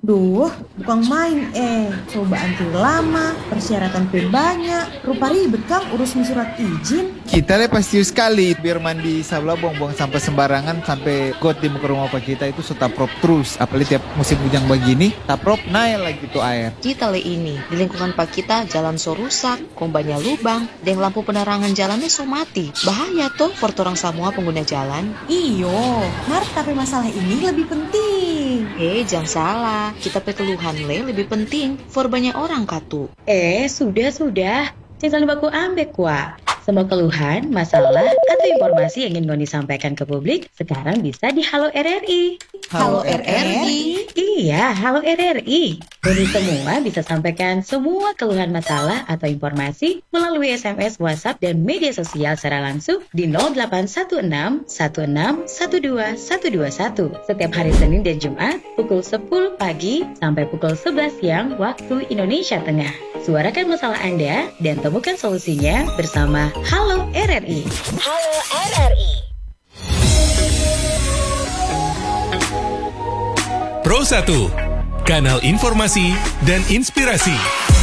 Duh, bukan main coba antri lama, persyaratan pun banyak, rupa ribet Kang urus surat izin. Kita pasti sekali biar mandi sabla buang-buang sampah sembarangan sampai got di muka rumah pak kita itu sudah prop terus. Apalagi tiap musim hujan begini, tak prop naik lagi tuh air. Kita ini di lingkungan pak kita jalan so rusak, kombanya lubang, dan lampu penerangan jalannya so mati. Bahaya tuh for orang semua pengguna jalan. Iyo, tapi masalah ini lebih penting. Jangan salah, kita keluhan lebih penting for banyak orang katu. Sudah. Jangan baku ambek kuah. Semua keluhan, masalah, atau informasi yang ingin Ngoni sampaikan ke publik sekarang bisa di Halo RRI. Halo RRI? Iya, Halo RRI. Ngoni semua bisa sampaikan semua keluhan masalah atau informasi melalui SMS, WhatsApp, dan media sosial secara langsung di 0816 16 12 121 setiap hari Senin dan Jumat pukul 10 pagi sampai pukul 11 siang waktu Indonesia Tengah. Suarakan masalah Anda dan temukan solusinya bersama Halo RRI. Halo RRI. Pro 1, kanal informasi dan inspirasi.